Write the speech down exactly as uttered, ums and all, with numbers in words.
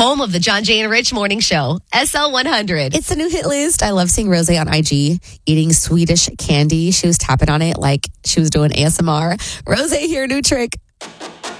home of the John Jay and Rich Morning Show, S L one hundred. It's the new hit list. I love seeing Rose on I G eating Swedish candy. She was tapping on it like she was doing A S M R. Rose here, new trick.